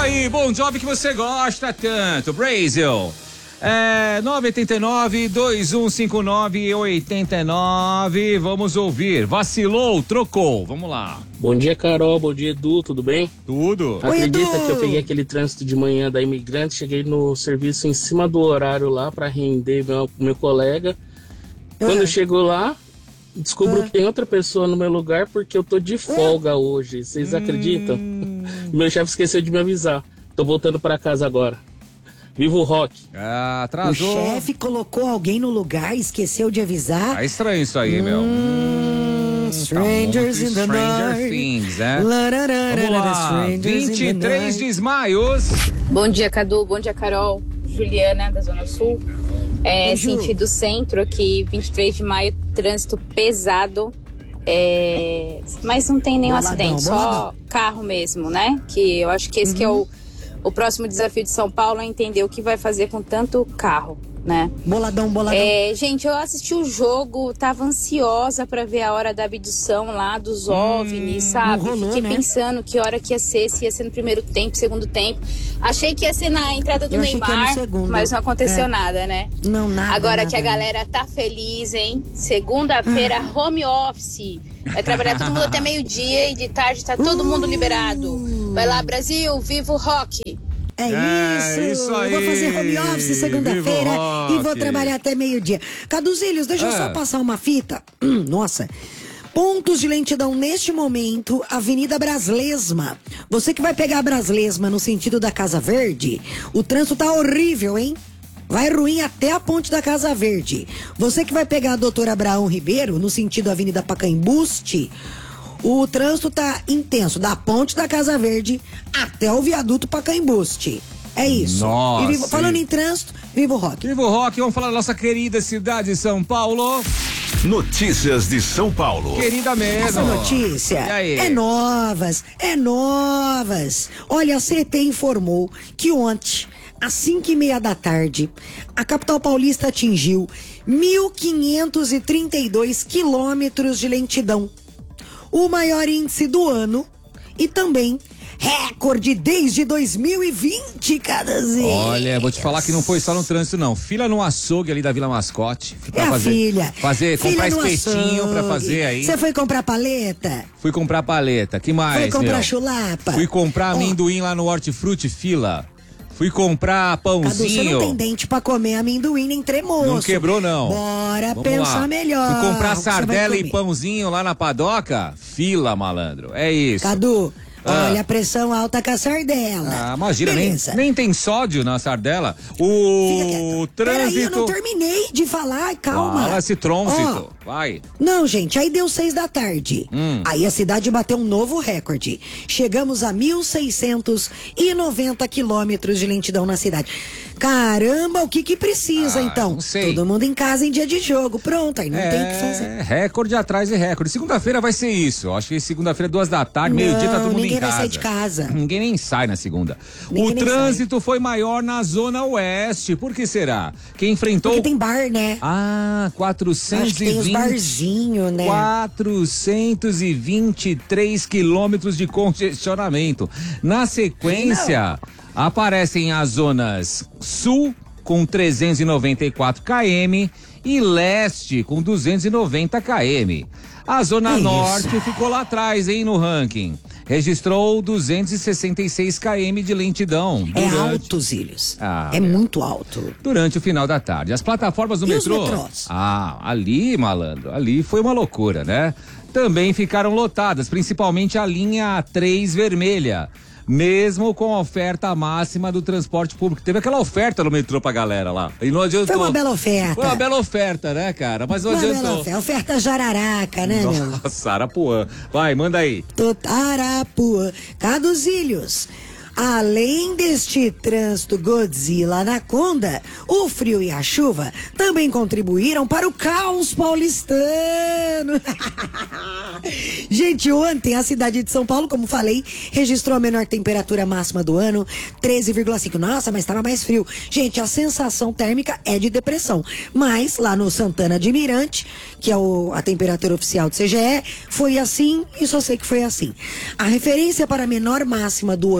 aí, bom job que você gosta tanto, Brasil. 989-2159-89. Vamos ouvir. Vacilou, trocou. Vamos lá. Bom dia, Carol. Bom dia, Edu. Tudo bem? Tudo. Acredita que eu peguei aquele trânsito de manhã da Imigrante, cheguei no serviço em cima do horário lá para render meu colega. Quando chegou lá, descubro que tem outra pessoa no meu lugar porque eu tô de folga hoje. Vocês acreditam? Meu chefe esqueceu de me avisar. Tô voltando para casa agora. Viva o rock. Atrasou. O chefe colocou alguém no lugar e esqueceu de avisar. Tá estranho isso aí, meu. Strangers in the Stranger night. Things, né? Vamos lá. 23 desmaios. Bom dia, Cadu. Bom dia, Carol. Juliana, da Zona Sul. Sentido centro aqui, 23 de maio, trânsito pesado. Mas não tem nenhum acidente, só carro mesmo, né? Que eu acho que esse que é o próximo desafio de São Paulo, é entender o que vai fazer com tanto carro, né? Boladão. Gente, eu assisti o jogo, tava ansiosa pra ver a hora da abdução lá dos OVNIs, sabe? Rolou, Fiquei né? pensando que hora que ia ser, se ia ser no primeiro tempo, segundo tempo. Achei que ia ser na entrada do Eu achei que era no Neymar, segundo. mas não aconteceu nada, né? Não, nada. Agora nada. que a galera tá feliz, hein? Segunda-feira, home office. Vai trabalhar todo mundo até meio-dia e de tarde tá todo mundo liberado. Vai lá, Brasil, viva o rock! É isso aí. Vou fazer home office segunda-feira e vou trabalhar até meio-dia. Caduzílios, deixa eu só passar uma fita. Nossa. Pontos de lentidão neste momento, Avenida Braslesma. Você que vai pegar a Braslesma no sentido da Casa Verde, o trânsito tá horrível, hein? Vai ruim até a ponte da Casa Verde. Você que vai pegar a Doutor Abraão Ribeiro no sentido Avenida Pacaembuste, o trânsito tá intenso, da ponte da Casa Verde até o viaduto Pacaembuste. É isso. Nossa. E falando em trânsito, viva o rock. Viva o rock, vamos falar da nossa querida cidade de São Paulo. Notícias de São Paulo. Querida mesmo. Essa notícia é novas. Olha, a CT informou que ontem, às 5:30 da tarde, a capital paulista atingiu 1.532 quilômetros de lentidão. O maior índice do ano e também recorde desde 2020, Cadazinho. Olha, vou te falar que não foi só no trânsito, não. Fila no açougue ali da Vila Mascote. Comprar espetinho pra fazer aí. Você foi comprar paleta? Fui comprar paleta. Que mais, Foi comprar meu? chulapa? Fui comprar amendoim lá no Hortifruti, fila. Fui comprar pãozinho. Cadu, você não tem dente pra comer amendoim nem tremoço. Não quebrou, não. Bora Vamos pensar lá. melhor. Fui comprar O que você vai sardela e comer? pãozinho lá na padoca. Fila, malandro. É isso. Cadu, olha a pressão alta com a sardela. Imagina, Beleza. nem tem sódio na sardela. O trânsito... Peraí, eu não terminei de falar, calma. Fala esse trânsito, vai. Não, gente, aí deu 6 da tarde. Aí a cidade bateu um novo recorde. Chegamos a 1.690 quilômetros de lentidão na cidade. Caramba, o que precisa, então? não sei. Todo mundo em casa em dia de jogo. Pronto, aí não tem o que fazer. Recorde atrás de recorde. Segunda-feira vai ser isso. Acho que segunda-feira, 2 da tarde, meio-dia, tá todo mundo em ninguém casa. vai sair de casa. Ninguém nem sai na segunda. Ninguém O nem trânsito foi maior na Zona Oeste. Por que será? Quem enfrentou... Porque tem bar, né? 420... Acho que tem os barzinhos, né? 423 quilômetros de congestionamento. Na sequência, aparecem as zonas Sul, com 394 km, e Leste, com 290 km. A Zona Norte ficou lá atrás, hein, no ranking. Registrou 266 km de lentidão. É alto, Zílios. É muito alto. Durante o final da tarde. As plataformas do E os metrô. metrôs? Ali, malandro, ali foi uma loucura, né? Também ficaram lotadas, principalmente a linha 3 vermelha. Mesmo com a oferta máxima do transporte público. Teve aquela oferta no metrô pra galera lá. E não adiantou. Foi uma bela oferta. Foi uma bela oferta, né, cara? Mas não adiantou. Oferta jararaca, né, meu? Nossa, Arapuã. Vai, manda aí. Arapuã. Caduzílios. Além deste trânsito Godzilla Anaconda, o frio e a chuva também contribuíram para o caos paulistano. Gente, ontem a cidade de São Paulo, como falei, registrou a menor temperatura máxima do ano, 13,5. Nossa, mas estava mais frio. Gente, a sensação térmica é de depressão. Mas lá no Santana de Mirante, que é a temperatura oficial do CGE, foi assim e só sei que foi assim. A referência para a menor máxima do ano até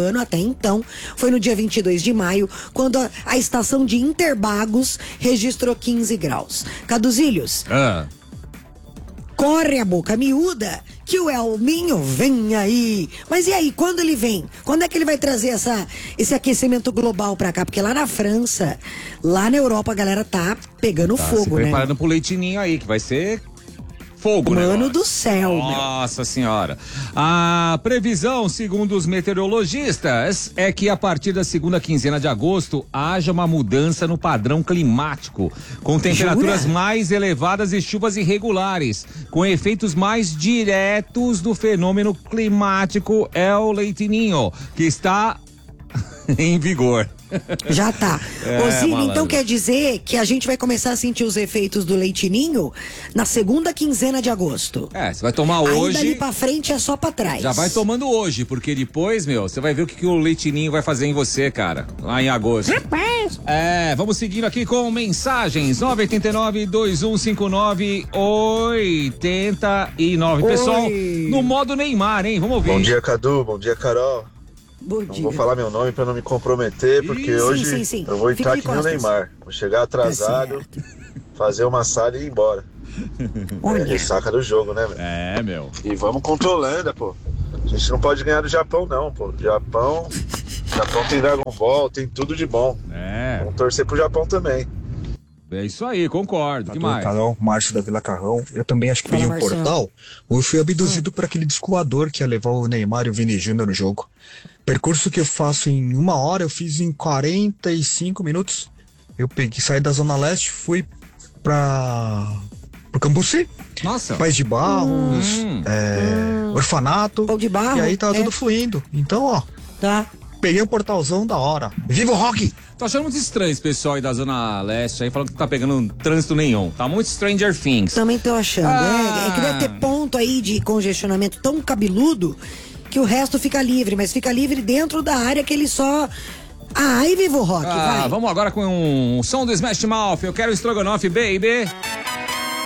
então, foi no dia 22 de maio, quando a estação de Interbagos registrou 15 graus. Caduzílios, corre a boca miúda que o El Ninho vem aí. Mas e aí, quando ele vem? Quando é que ele vai trazer esse aquecimento global pra cá? Porque lá na França, lá na Europa, a galera tá pegando fogo, né? Preparando pro leitinho aí, que vai ser fogo, né? Mano do céu, Nossa senhora. A previsão, segundo os meteorologistas, é que a partir da segunda quinzena de agosto haja uma mudança no padrão climático, com temperaturas mais elevadas e chuvas irregulares, com efeitos mais diretos do fenômeno climático El Niño, que está em vigor. Já tá. Ô Zine, então quer dizer que a gente vai começar a sentir os efeitos do leitinho na segunda quinzena de agosto. Você vai tomar hoje. Aí dali pra frente é só pra trás. Já vai tomando hoje, porque depois, você vai ver o que o leitinho vai fazer em você, cara, lá em agosto. Rapaz! Vamos seguindo aqui com mensagens. 989-2159-89. Pessoal, no modo Neymar, hein? Vamos ouvir. Bom dia, Cadu. Bom dia, Carol. Bom não dia. vou falar meu nome pra não me comprometer, porque hoje eu vou entrar aqui no Neymar. Vou chegar atrasado, fazer uma sala e ir embora. Ressaca do jogo, né, meu? E vamos controlando, pô. A gente não pode ganhar do Japão, não, pô. Japão tem Dragon Ball, tem tudo de bom. Vamos torcer pro Japão também. É isso aí, concordo. Que mais? Canal Márcio da Vila Carrão. Eu também acho que pedi um portal. Ou eu fui abduzido por aquele disco voador que ia levar o Neymar e o Vini Júnior no jogo. Percurso que eu faço em 1 hora, eu fiz em 45 minutos. Eu saí da Zona Leste, fui pro Cambuci. Nossa. Pais de Barros, orfanato. Pão de Barro. E aí tava tudo fluindo. Então, ó. Tá. Peguei o portalzão da hora. Viva o rock! Tô achando muito estranho esse pessoal aí da Zona Leste aí falando que tá pegando um trânsito nenhum. Tá muito Stranger Things. Também tô achando. É que deve ter ponto aí de congestionamento tão cabeludo que o resto fica livre, mas fica livre dentro da área que ele só... Aí viva o rock, vai. Vamos agora com um som do Smash Mouth. Eu quero estrogonofe, baby.